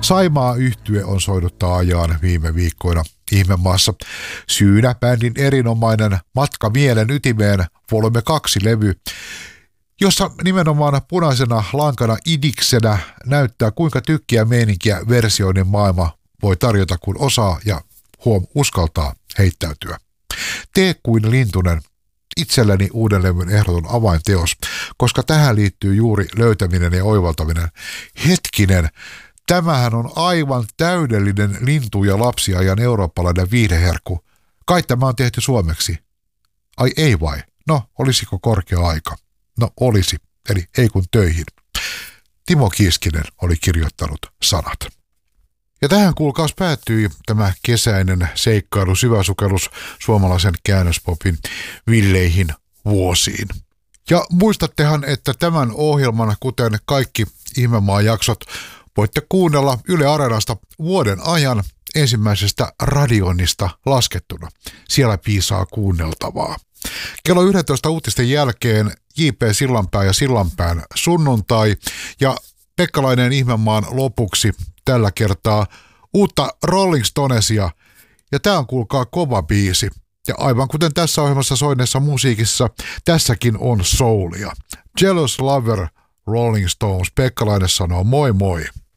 Saimaa-yhtye on soinut taajaan viime viikkoina Ihmemaassa. Syynä bändin erinomainen Matka mielen ytimeen Volume 2-levy, jossa nimenomaan punaisena lankana idiksenä näyttää, kuinka tykkiä meininkiä versioinnin maailma voi tarjota, kun osaa ja uskaltaa heittäytyä. Tee kuin lintunen, itselleni uuden levyn ehdoton avainteos, koska tähän liittyy juuri löytäminen ja oivaltaminen. Hetkinen, tämähän on aivan täydellinen lintu- ja lapsiajan eurooppalainen viihdeherkku. Kai tämä on tehty suomeksi. Ai ei vai? No, olisiko korkea aika? No olisi, eli ei kun töihin. Timo Kiiskinen oli kirjoittanut sanat. Ja tähän kuulkaas päättyi tämä kesäinen seikkailu, syväsukellus suomalaisen käännöspopin villeihin vuosiin. Ja muistattehan, että tämän ohjelman, kuten kaikki Ihmemaa-jaksot, voitte kuunnella Yle Areenasta vuoden ajan ensimmäisestä radioinnista laskettuna. Siellä piisaa kuunneltavaa. Kello 11 uutisten jälkeen J.P. Sillanpää ja Sillanpään sunnuntai ja Pekkalainen Ihmemaan lopuksi tällä kertaa uutta Rolling Stonesia. Ja tää on kuulkaa kova biisi. Ja aivan kuten tässä ohjelmassa soineessa musiikissa, tässäkin on soulia. Jealous Lover, Rolling Stones. Pekkalainen sanoo moi moi.